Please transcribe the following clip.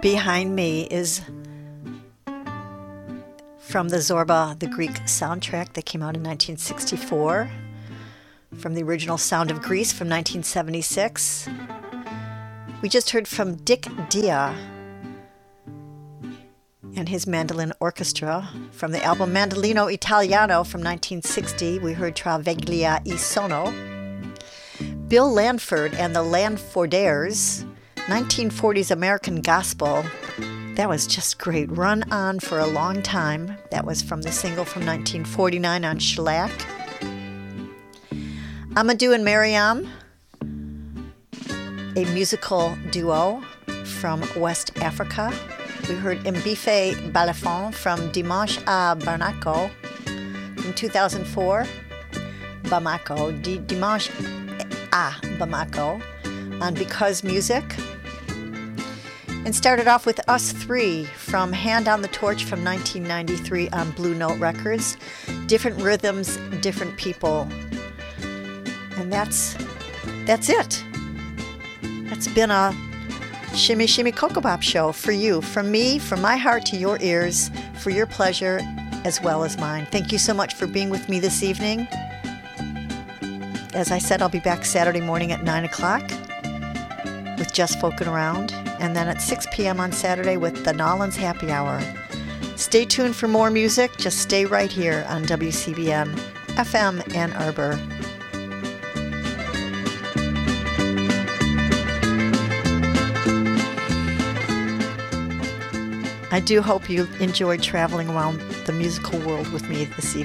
Behind me is from the Zorba, the Greek soundtrack that came out in 1964, from the original Sound of Greece from 1976. We just heard from Dick Dia and his mandolin orchestra from the album Mandolino Italiano from 1960. We heard Travaglia e Sono. Bill Lanford and the Lanfordaires, 1940s American gospel. That was just great. Run On for a Long Time. That was from the single from 1949 on Shellac. Amadou and Mariam, a musical duo from West Africa. We heard Mbife Balafon from Dimanche à Bamako from 2004. Dimanche à Bamako on Because Music. And started off with Us Three from Hand on the Torch from 1993 on Blue Note Records. Different rhythms, different people. And that's it. That's been a Shimmy Shimmy Cocoa Pop show for you, from me, from my heart to your ears, for your pleasure as well as mine. Thank you so much for being with me this evening. As I said, I'll be back Saturday morning at 9 o'clock with Just Folkin' Around, and then at 6 p.m. on Saturday with the Nollins Happy Hour. Stay tuned for more music. Just stay right here on WCBN FM Ann Arbor. I do hope you enjoyed traveling around the musical world with me this evening.